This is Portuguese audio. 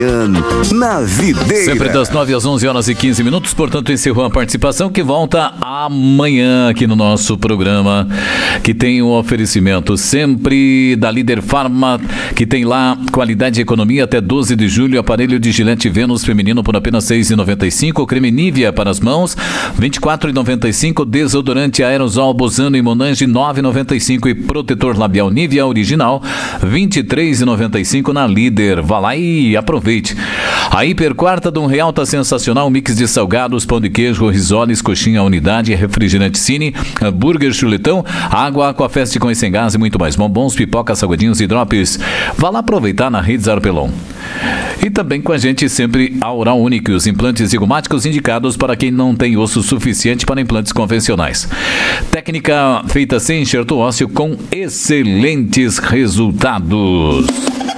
Na Videira. Sempre das 9 às 11 horas e 15 minutos, portanto encerrou a participação, que volta amanhã aqui no nosso programa, que tem um oferecimento sempre da Líder Farma, que tem lá qualidade e economia até 12 de julho, aparelho de Gillette Venus feminino por apenas R$ 6,95, creme Nivea para as mãos R$ 24,95, desodorante aerosol Bozano e Monange R$ 9,95 e protetor labial Nivea original R$ 23,95 na Líder. Vá lá e aproveite. A Hiper Quarta de R$1 tá sensacional, mix de salgados, pão de queijo, risoles, coxinha unidade, refrigerante Cine, hambúrguer chuletão, água, Aquafest com e sem gás e muito mais. Bombons, pipocas, salgadinhos e drops. Vá lá aproveitar na Rede Zarpelon. E também com a gente sempre a Oral Unique, os implantes zigomáticos indicados para quem não tem osso suficiente para implantes convencionais. Técnica feita sem enxerto ósseo com excelentes resultados.